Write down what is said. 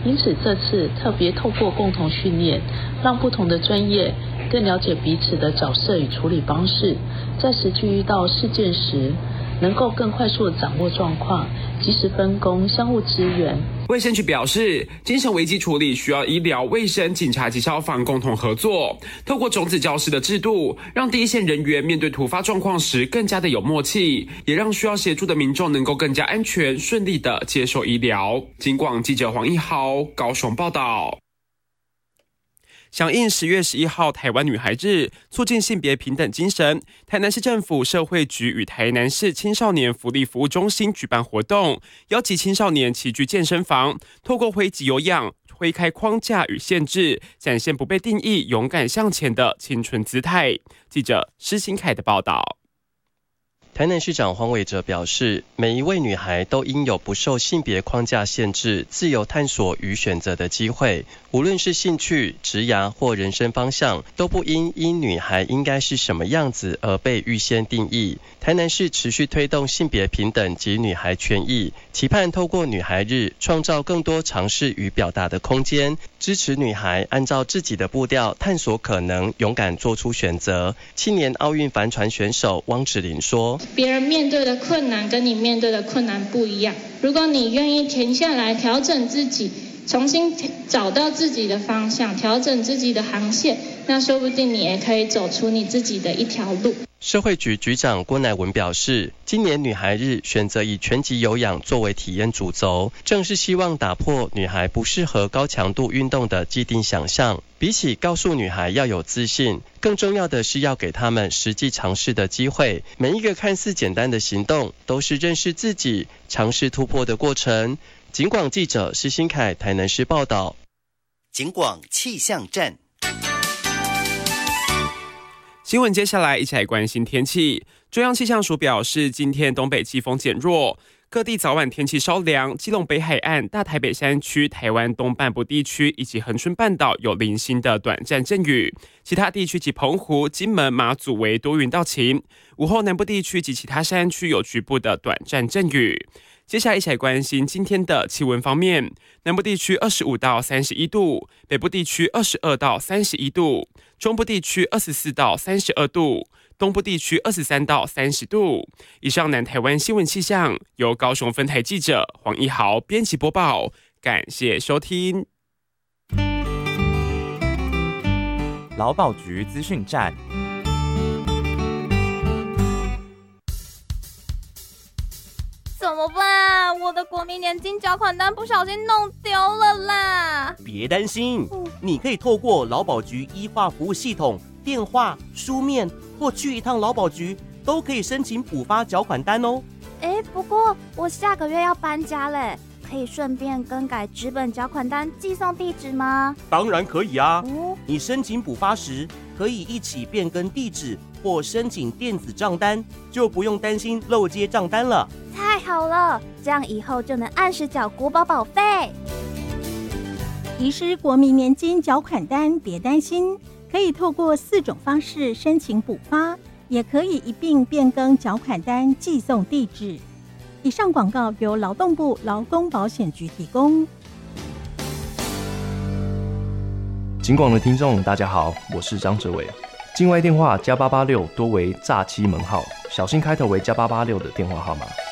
因此这次特别透过共同训练，让不同的专业更了解彼此的角色与处理方式，在实际遇到事件时能够更快速地掌握状况，及时分工，相互支援。 卫生局表示，精神危机处理需要医疗、卫生、警察及消防共同合作，透过种子教师的制度，让第一线人员面对突发状况时更加的有默契，也让需要协助的民众能够更加安全顺利的接受医疗。警广记者黄一豪高雄报道。响应10月11号台湾女孩日，促进性别平等精神，台南市政府社会局与台南市青少年福利服务中心举办活动，邀集青少年齐聚健身房，透过挥击有氧，挥开框架与限制，展现不被定义、勇敢向前的青春姿态。记者施新凯的报道。 台南市长黄伟哲表示，每一位女孩都应有不受性别框架限制、自由探索与选择的机会，无论是兴趣、职涯或人生方向，都不应因女孩应该是什么样子而被预先定义。台南市持续推动性别平等及女孩权益，期盼透过女孩日创造更多尝试与表达的空间，支持女孩按照自己的步调探索可能，勇敢做出选择。青年奥运帆船选手汪芷玲说， 别人面对的困难跟你面对的困难不一样，如果你愿意停下来调整自己，重新找到自己的方向，调整自己的航线，那说不定你也可以走出你自己的一条路。 社会局局长郭乃文表示，今年女孩日选择以拳击有氧作为体验主轴，正是希望打破女孩不适合高强度运动的既定想象。比起告诉女孩要有自信，更重要的是要给她们实际尝试的机会。每一个看似简单的行动，都是认识自己、尝试突破的过程。警广记者施新凯台南市报道。 警广气象站。 新闻接下来一起来关心天气。中央气象署表示，今天东北季风减弱，各地早晚天气稍凉，基隆北海岸、大台北山区、台湾东半部地区以及恒春半岛有零星的短暂阵雨，其他地区及澎湖、金门、马祖为多云到晴。午后南部地区及其他山区有局部的短暂阵雨。接下来一起来关心今天的气温方面，南部地区25到31度，北部地区22到31度，中部地区24到32度，东部地区23到30度。以上南台湾新闻气象由高雄分台记者黄一豪编辑播报，感谢收听。 劳保局资讯站。 怎么办？我的国民年金缴款单不小心弄丢了啦！ 别担心，你可以透过劳保局医化服务系统，电话、书面或去一趟劳保局，都可以申请补发缴款单哦。 不过我下个月要搬家嘞，可以顺便更改纸本缴款单寄送地址吗？ 当然可以啊！你申请补发时，可以一起变更地址或申请电子账单，就不用担心漏接账单了。 太好了，这样以后就能按时缴国保保费。 遗失国民年金缴款单别担心，可以透过4种方式申请补发，也可以一并变更缴款单寄送地址。以上广告由劳动部劳工保险局提供。 警广的听众大家好，我是张哲伟。境外电话+886多为诈欺门号，小心开头为+886的电话号码。